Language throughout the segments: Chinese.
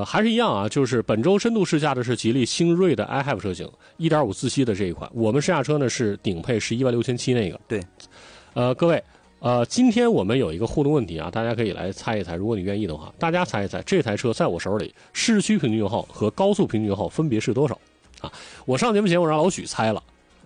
还是一样啊，就是本周深度试驾的是吉利星瑞的 iHave 车型 1.5 自吸的这一款，我们试驾车呢是顶配116700那个。 对， 各位，今天我们有一个互动问题啊，大家可以来猜一猜，如果你愿意的话，大家猜一猜这台车在我手里市区平均油耗和高速平均油耗分别是多少啊？我上节目前我让老许猜了，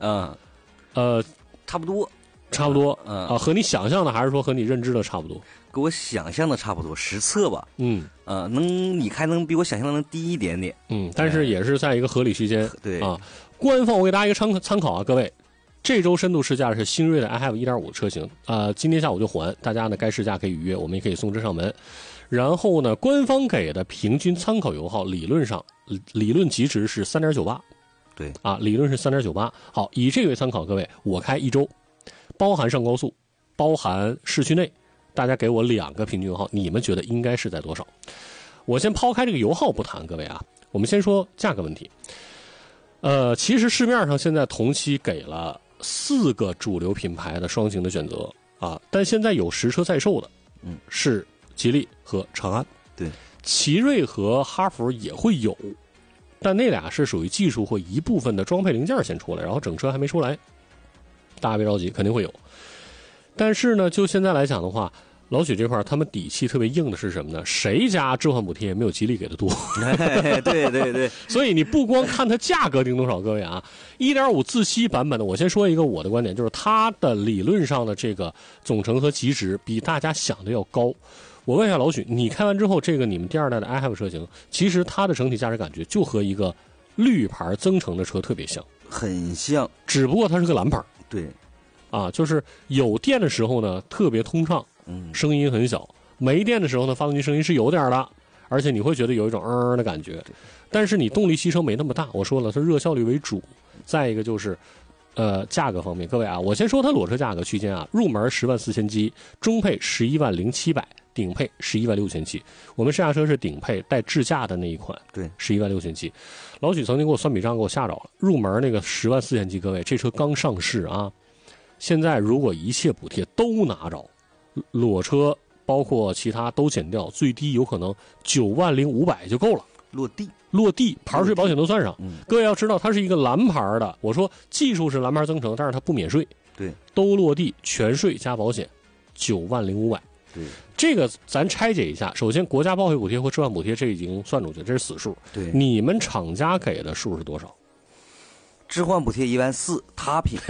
差不多， 和你想象的还是说和你认知的差不多？ 跟我想象的差不多，实测吧。你开能比我想象的能低一点点。 但是也是在一个合理区间。 对啊，官方我给大家一个参考啊，各位，这周深度试驾是新锐的 iHave 1.5 车型今天下午就还，大家呢该试驾可以预约，我们也可以送车上门。然后呢，官方给的平均参考油耗理论极值是 3.98。 对啊，理论是 3.98。好，以这个为参考，各位，我开一周，包含上高速，包含市区内，大家给我2个平均油耗，你们觉得应该是在多少？我先抛开这个油耗不谈，各位啊，我们先说价格问题。其实市面上现在同期给了4个主流品牌的双擎的选择啊，但现在有实车在售的，是吉利和长安。 对， 奇瑞和哈弗也会有。但那俩是属于技术或一部分的装配零件先出来，然后整车还没出来，大家别着急，肯定会有。但是呢，就现在来讲的话，老许这块他们底气特别硬的是什么呢？谁家置换补贴没有吉利给的多？ 对， 所以你不光看它价格定多少，各位啊 ，1.5 自吸版本的，我先说一个我的观点，就是它的理论上的这个总成和极值比大家想的要高。我问一下老许，你开完之后，这个你们第2代的 iHave 车型，其实它的整体驾驶感觉就和一个绿牌增程的车特别像， 很像， 只不过它是个蓝牌。 对， 啊，就是有电的时候呢特别通畅，声音很小；没电的时候呢，发动机声音是有点的，而且你会觉得有一种的感觉。但是你动力牺牲没那么大。我说了，它热效率为主。再一个就是价格方面，各位啊，我先说它裸车价格区间啊，入门10.4万起，中配11.07万，顶配11.6万起。我们试驾车是顶配带智驾的那一款， 对 ，11.6万起。老许曾经给我算笔账，给我吓着了。入门那个10.4万起，各位，这车刚上市啊，现在如果一切补贴都拿着，裸车包括其他都减掉，最低有可能9.05万就够了。落地牌税保险都算上。各位要知道它是一个蓝牌的，我说技术是蓝牌增程，但是它不免税。 对， 都落地，全税加保险9.05万。 对， 这个咱拆解一下。首先，国家报废补贴或置换补贴这已经算出去，这是死数。 对， 你们厂家给的数是多少？ 置换补贴1.4万，他品，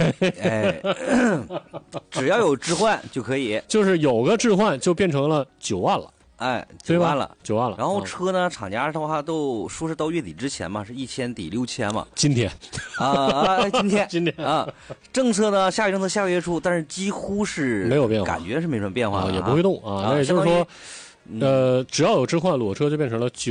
只要有置换就可以， 就是有个置换就变成了9万了。 9万了 ，9万了。 然后车呢，厂家的话都说是到月底之前嘛，是1000抵6000嘛。 今天今天啊，政策呢，下个月出，但是几乎是没有变化， 感觉是没什么变化， 也不会动啊。那也就是说，只要有置换，裸车就变成了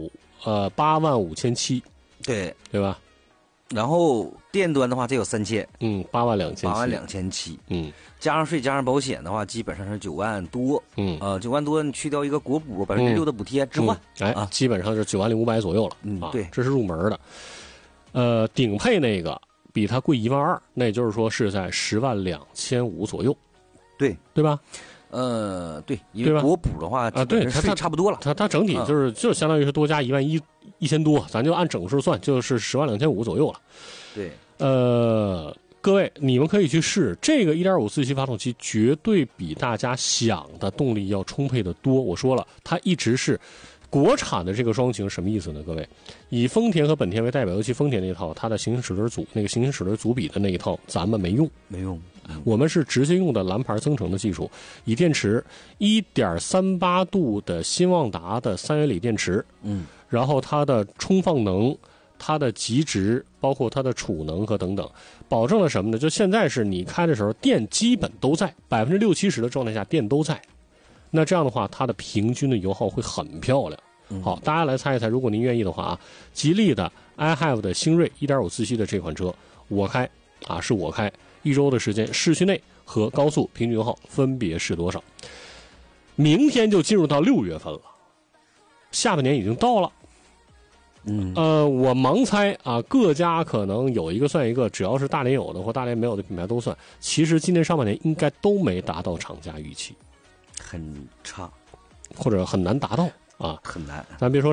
8.57万，对吧？然后电端的话，这有3000， 8.27万， 加上税加上保险的话，基本上是9万多，9万多，你去掉一个国补6%的补贴置换， 基本上是9.05万左右了。 对， 这是入门的。顶配那个比它贵1.2万，那也就是说是在10.25万左右，对吧？ 对，因为国补的话对， 它差不多了， 它整体就相当于是多加1.1万多，咱就按整数算，就是10.25万左右了。 对， 各位，你们可以去试这个1.5自吸发动机，绝对比大家想的动力要充沛的多。我说了，它一直是国产的这个双擎，什么意思呢？各位，以丰田和本田为代表，尤其丰田那套，它的行星齿轮组比的那一套，咱们没用。我们是直接用的蓝牌增程的技术，以电池1.38度的新旺达的3元锂电池，然后它的充放能、它的极值，包括它的储能和等等，保证了什么呢？就现在是你开的时候，电基本都在60%-70%的状态下，电都在。那这样的话，它的平均的油耗会很漂亮。好，大家来猜一猜，如果您愿意的话啊，吉利的 iHave 的星锐1.5自吸的这款车，是我开。1周的时间，市区内和高速平均油耗分别是多少？明天就进入到6月份了，下半年已经到了。我盲猜啊，各家可能有一个算一个，只要是大连有的或大连没有的品牌都算。其实今年上半年应该都没达到厂家预期， 很差， 或者很难达到啊， 很难。 咱别说